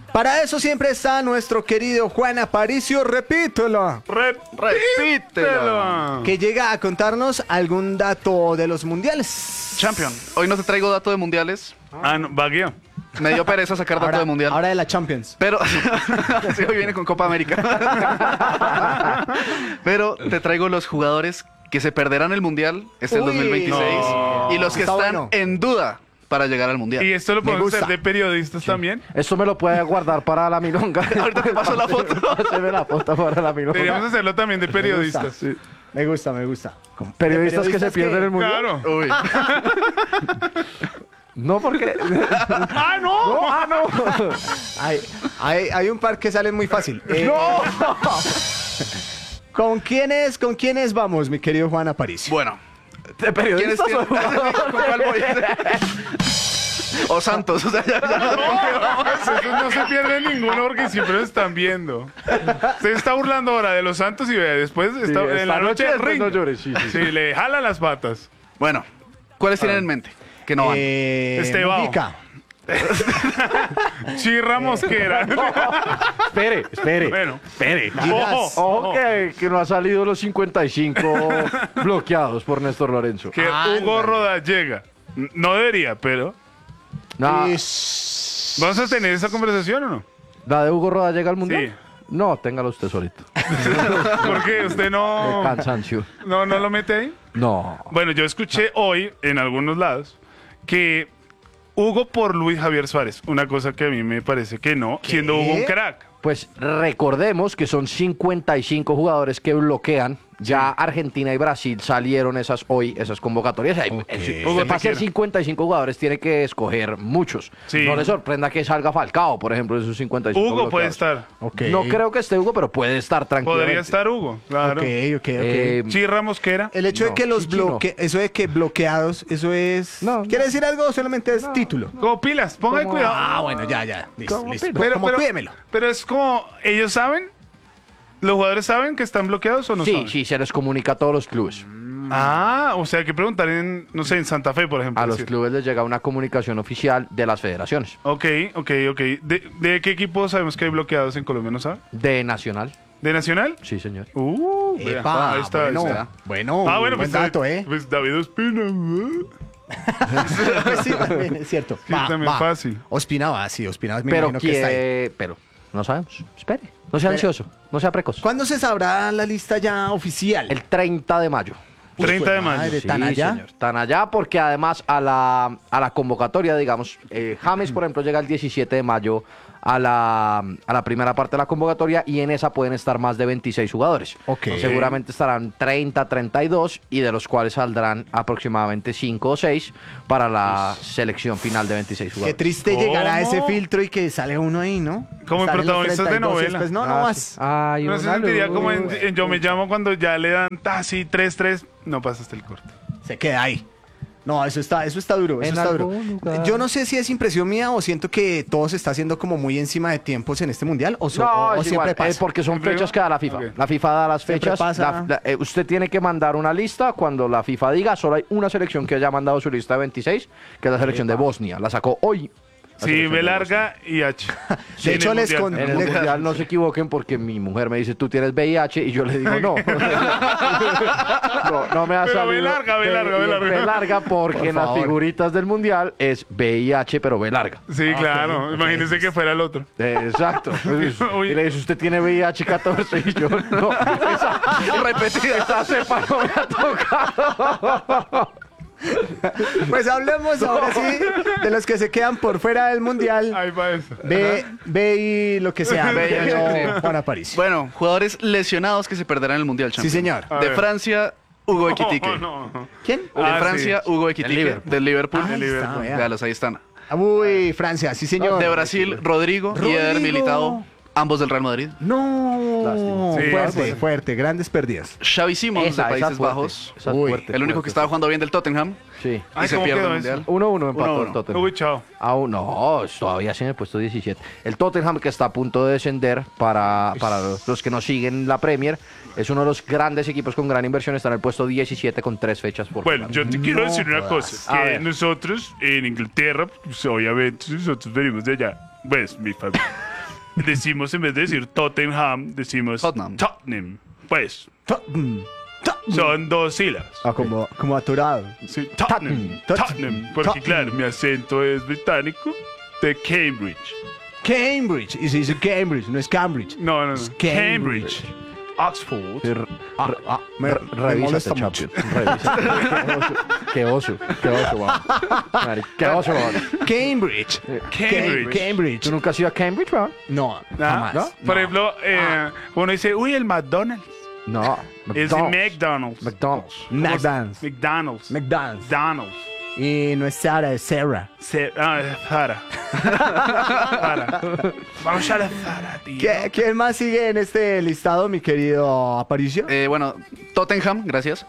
Para eso siempre está nuestro querido Juan Aparicio, repítelo. Repítelo. Que llega a contarnos algún dato de los mundiales. Champion, hoy no te traigo dato de mundiales. No, Baguio. Me dio pereza sacar dato de mundial. Ahora de la Champions. Pero sí, hoy viene con Copa América. Pero te traigo los jugadores que se perderán el mundial el Uy, 2026 no. y los que Está están bueno. en duda para llegar al mundial. ¿Y esto lo podemos gusta. hacer de periodistas también? Esto me lo puede guardar para la milonga. Ahorita te paso la foto. Páseme la foto para la milonga. Deberíamos hacerlo también de periodistas. Sí. Me gusta, me gusta. Periodistas que se periodistas pierden que- el mundial. Claro. Uy. No, porque. ¡Ah, no! no. Hay un par que salen muy fácil. ¡No! ¿Con quiénes vamos, mi querido Juan Aparicio? Bueno, ¿De ¿quiénes periodistas tienen? o jugadores? ¿Con cuál voy? O Santos, o sea, ya no sé con qué vamos. Esos no se pierde ninguno porque siempre lo están viendo. Se está burlando ahora de los Santos y vea, después Sí, está, en esta la noche después ring. no llores, sí. Sí, le jala las patas. Bueno, ¿cuáles tienen en mente? Que no van. Estebao. Mujica. Chirra Mosquera. Espere. Bueno. Espere. Ojo, Ojo que no ha salido los 55 bloqueados por Néstor Lorenzo. Que Hugo Roda llega. No debería, pero... No, ¿Vamos a tener esa conversación o no? ¿la de Hugo Roda llega al mundial? Sí. No, téngalo usted solito. Porque usted De no cansancio. no lo mete ahí. No. Bueno, yo escuché hoy en algunos lados que Hugo por Luis Javier Suárez. Una cosa que a mí me parece que no, siendo Hugo un crack. Pues recordemos que son 55 jugadores que bloquean. Ya Argentina y Brasil salieron esas convocatorias. Hugo, Para te hacer quiero. 55 jugadores tiene que escoger muchos. Sí. No le sorprenda que salga Falcao, por ejemplo, de esos 55 Hugo puede bloqueados. estar. Ok. No creo que esté Hugo, pero puede estar tranquilamente. Podría estar Hugo, claro. Ok. Chirra Mosquera. El hecho de No, que los Chichino. eso de que bloqueados, eso es... No, ¿Quiere decir algo o solamente es título? Como pilas, ponga Como- cuidado. Bueno, ya. Listo, ¿Cómo listo. pídemelo? Como pídemelo. Pero es como, ¿ellos saben? ¿Los jugadores saben que están bloqueados o no Sí, saben? sí, se les comunica a todos los clubes. Ah, o sea, hay que preguntar en, no sé, en Santa Fe, por ejemplo. A los decir. clubes les llega una comunicación oficial de las federaciones. Ok. ¿De qué equipo sabemos que hay bloqueados en Colombia, no sabe? De Nacional. ¿De Nacional? Sí, señor. Vea, Epa, ahí está, bueno, ahí está. bueno, Bueno, buen pues, dato, ¿eh? Pues David Ospina. Pues sí, también es cierto. Sí, también fácil. Ospina va, me Pero, imagino que está ahí. pero no sabemos. Espere. No sea ansioso. No sea precoz. ¿Cuándo se sabrá la lista ya oficial? El 30 de mayo. 30 de mayo. Madre, ¿tan allá? Señor. Tan allá porque además a la convocatoria, digamos, James, por ejemplo, llega el 17 de mayo a la primera parte de la convocatoria y en esa pueden estar más de 26 jugadores. Ok. Seguramente estarán 30, 32 y de los cuales saldrán aproximadamente 5 o 6 para la selección final de 26 Qué jugadores. triste llegar a ese ¿Cómo? filtro y que sale uno ahí, ¿no? Como en Salen los protagonistas de 32 y novela. después, no Ah, más. sí. Ay, No se una sentiría luz. como en Yo Me Llamo cuando ya le dan así 3-3, no pasaste el corte. Se queda ahí. No, eso está duro, eso En está duro. algún lugar. Yo no sé si es impresión mía o siento que todo se está haciendo como muy encima de tiempos en este mundial o, No, o es siempre igual, pasa. porque son ¿Siempre fechas igual? que da la FIFA. Ok. La FIFA da las Siempre fechas. pasa. Usted tiene que mandar una lista cuando la FIFA diga, solo hay una selección que haya mandado su lista de 26, que es la selección de Bosnia. La sacó hoy. La Sí, selección B de larga y H. De hecho, En el les Mundial. con- En el Le- mundial no se equivoquen porque mi mujer me dice, tú tienes VIH y yo le digo, no. no me ha Pero salido. B larga, B larga, B larga. B larga porque Por en las favor. figuritas del mundial es VIH, pero B larga. Sí, claro. Imagínese que fuera el otro. Exacto. Uy. Y le dice, ¿usted tiene VIH 14? Y yo, no. Esa cepa no me ha tocado. Pues hablemos ahora sí de los que se quedan por fuera del mundial. Ahí va eso. Ve y lo que sea. Ve y pero sí. Juan Aparicio. Bueno, jugadores lesionados que se perderán en el mundial, Sí, Champions. señor. A De ver. Francia, Hugo Equitique. No. ¿Quién? De Ah, Francia, sí. Hugo Equitique. Liverpool. Del Liverpool. Ahí está, vea. Véalos, ahí están. Uy, Francia, sí, señor. De Brasil, Rodrigo y Eder Rodrigo. Militao. Ambos del Real Madrid. No, Lástima. Sí, fuerte, sí. fuerte, grandes pérdidas. Xavi Simons de Esa es Países fuerte, Bajos. esa es Uy, fuerte, El único fuerte, que estaba jugando bien del Tottenham. Sí. Ay, Y se ¿cómo pierde el quedó mundial. eso? 1-1 empató 1-1. el Tottenham. Uy, chao. Aún no, todavía sí en el puesto 17. El Tottenham, que está a punto de descender para los que no siguen la Premier, es uno de los grandes equipos con gran inversión. Está en el puesto 17 con 3 fechas por Bueno, jugar. yo te quiero decir una jodas. cosa. A Que ver. nosotros en Inglaterra, pues, obviamente, nosotros venimos de allá. Pues, mi familia. decimos, en vez de decir Tottenham, decimos Tottenham. Tottenham. Pues, Tottenham. son 2 sílabas. Ah, como aturado. Sí, Tottenham. Tottenham. Porque, Tottenham. claro, mi acento es británico de Cambridge. Cambridge. Y se dice Cambridge, no es Cambridge. No, no, no. Es Cambridge. Oxford. Me molesta Revísate, mucho. Champion. Revísate. Qué oso. Qué oso, weón. Marica, qué oso, weón. Cambridge. Cambridge. Cambridge. ¿Tú nunca has ido a Cambridge, weón? No, ¿Ah? jamás. ¿No? Por ejemplo, uno dice, uy, el McDonald's. No. Es McDonald's. McDonald's. McDonald's. McDonald's. McDonald's. McDonald's. Y no es Sara, es Sarah. Zara. Zara. Vamos a la Zara, tío. ¿Quién más sigue en este listado, mi querido Aparicio? Bueno, Tottenham, gracias.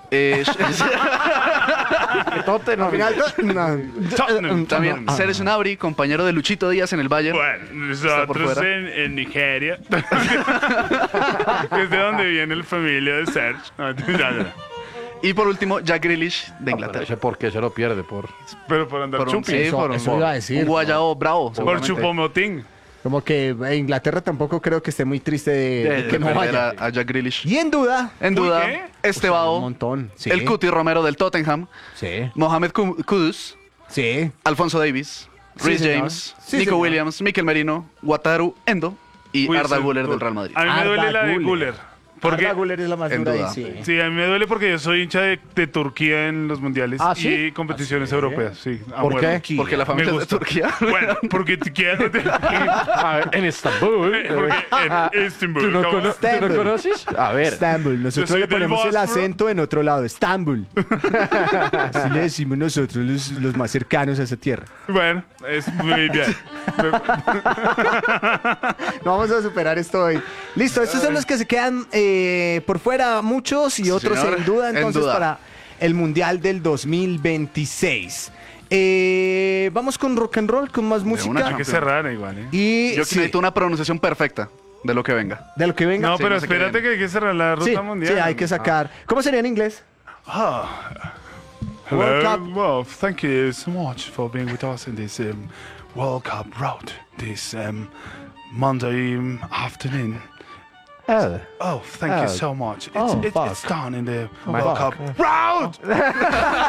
Tottenham. Al final, Tottenham. También Serge Gnabry, compañero de Luchito Díaz en el Bayern. Bueno, por nosotros fuera. en Nigeria, que es de donde viene el familia de Serge. No. Y por último, Jack Grealish de Pero Inglaterra. ese por qué se lo pierde, por... Pero por andar Por un, chupi. sí, Eso- por eso iba a decir, un guayao bravo. Por seguramente. chupomotín. Como que Inglaterra tampoco creo que esté muy triste de De que no perder vaya. a Jack Grealish. Y en duda, En Uy, duda, ¿qué? este un vago, montón. Sí, el Cuti Romero del Tottenham, Sí, Mohamed Kudus, sí. Alfonso Davis, Sí, Rhys señor. James, Sí, Nico señor. Williams, Mikel Merino, Wataru Endo y Uy, Arda ese- Güler del Real Madrid. A mí me Arda duele la de Güler. Güler. Porque, Arda Güler es la más en dura duda. ahí, sí. sí, a mí me duele porque yo soy hincha de Turquía en los mundiales ¿Ah, sí? y competiciones europeas. Sí, a ¿Por huevo. qué? Porque la Me familia es de gusta. Turquía. Bueno, porque Turquía. A ver, en Estambul. Porque en Istanbul. ¿Tú no, ¿cómo? ¿tú no Estambul. conoces? A ver. Estambul. Nosotros soy le del ponemos el Bósforo. acento en otro lado. Estambul. Así le decimos nosotros, los más cercanos a esa tierra. Bueno, es muy bien. No vamos a superar esto hoy. Listo, estos son los que se quedan por fuera, muchos y otros señor. en duda, En entonces, duda. para el Mundial del 2026. Vamos con rock and roll, con más una música. Hay que cerrar igual, ¿eh? Y Yo sí, necesito una pronunciación perfecta de lo que venga. de lo que venga. No, Sí, pero no sé qué espérate que hay que cerrar la ruta sí, mundial. sí, hay que sacar. ¿Cómo sería en inglés? World Hello. Cup. Well, thank you so much for being with us in this World Cup route this Monday afternoon. Oh, thank you so much. It's done in the World Cup route.